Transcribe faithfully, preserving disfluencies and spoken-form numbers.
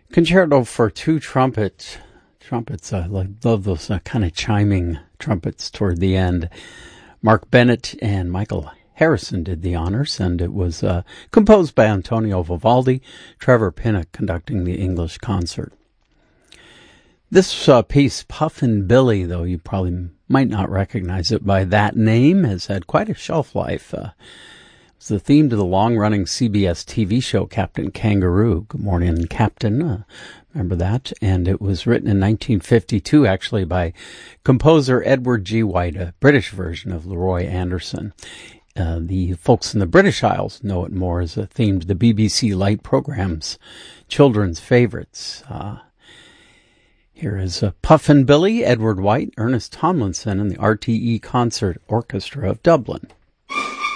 Concerto for two trumpet trumpets. I love those uh, kind of chiming trumpets toward the end. Mark Bennett and Michael Harrison did the honors, and it was uh, composed by Antonio Vivaldi, Trevor Pinnock conducting the English concert. This uh, piece, Puffin Billy, though you probably might not recognize it by that name, has had quite a shelf life. Uh, It's the theme to the long-running C B S T V show Captain Kangaroo. Good morning, Captain. Uh, remember that? And it was written in nineteen fifty-two, actually, by composer Edward G. White, a British version of Leroy Anderson. Uh, the folks in the British Isles know it more as a theme to the B B C Light program's children's favorites. Uh, here is uh, Puffin Billy, Edward White, Ernest Tomlinson, and the R T E Concert Orchestra of Dublin.